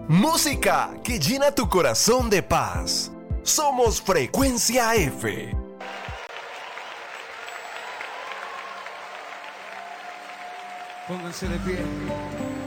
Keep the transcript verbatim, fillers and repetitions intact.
Música que llena tu corazón de paz. Somos Frecuencia F. Pónganse de pie.